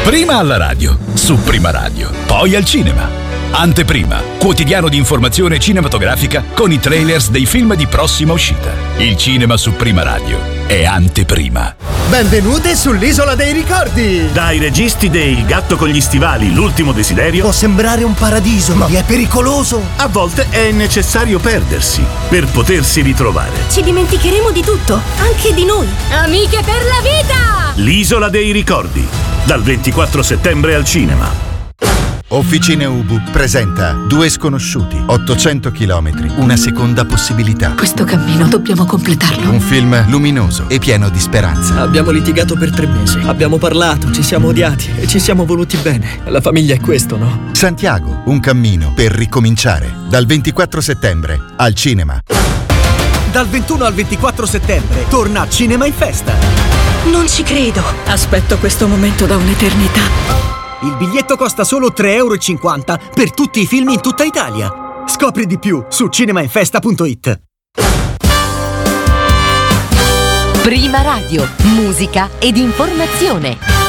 Prima alla radio, su Prima Radio, poi al cinema. Anteprima, quotidiano di informazione cinematografica con i trailers dei film di prossima uscita. Il cinema su Prima Radio è Anteprima. Benvenute sull'Isola dei Ricordi! Dai registi de Il gatto con gli stivali, l'ultimo desiderio. Può sembrare un paradiso, ma è pericoloso. A volte è necessario perdersi per potersi ritrovare. Ci dimenticheremo di tutto, anche di noi. Amiche per la vita! L'Isola dei Ricordi, dal 24 settembre al cinema. Officine Ubu presenta Due sconosciuti, 800 chilometri, una seconda possibilità. Questo cammino dobbiamo completarlo. Un film luminoso e pieno di speranza. Abbiamo litigato per 3 mesi, abbiamo parlato, ci siamo odiati e ci siamo voluti bene. La famiglia è questo, no? Santiago, un cammino per ricominciare. Dal 24 settembre al cinema. Dal 21 al 24 settembre torna Cinema in Festa. Non ci credo. Aspetto questo momento da un'eternità. Il biglietto costa solo 3,50 € per tutti i film in tutta Italia. Scopri di più su cinemainfesta.it. Prima Radio, musica ed informazione.